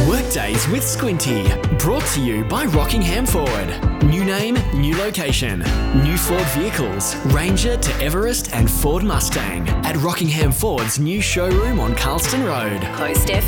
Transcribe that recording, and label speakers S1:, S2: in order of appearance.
S1: Workdays with Squinty, brought to you by Rockingham Ford. New name, new location. New Ford vehicles, Ranger to Everest and Ford Mustang at Rockingham Ford's new showroom on Carlston Road.
S2: Coast